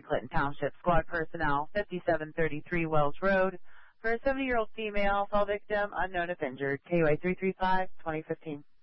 Clinton Township. Squad personnel, 5733 Wells Road. For a 70-year-old female, fall victim, unknown if injured. KUA 335, 2015.